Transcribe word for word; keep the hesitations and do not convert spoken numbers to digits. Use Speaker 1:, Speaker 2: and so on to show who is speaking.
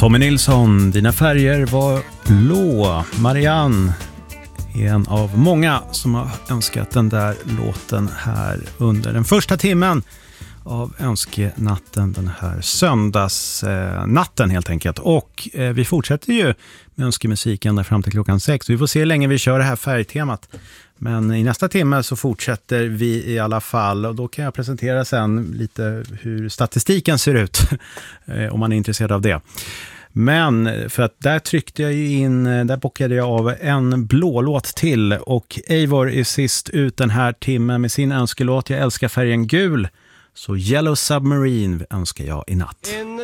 Speaker 1: Tommy Nilsson, dina färger var blå. Marianne är en av många som har önskat den där låten här under den första timmen av önskenatten, den här söndagsnatten helt enkelt. Och eh, vi fortsätter ju med önskemusiken där fram till klockan sex. Vi får se hur länge vi kör det här färgtemat. Men i nästa timme så fortsätter vi i alla fall, och då kan jag presentera sen lite hur statistiken ser ut om man är intresserad av det. Men för att där tryckte jag ju in, där bockade jag av en blå låt till, och Eivor är sist ut den här timmen med sin önskelåt Jag älskar färgen gul, så Yellow Submarine önskar jag i natt.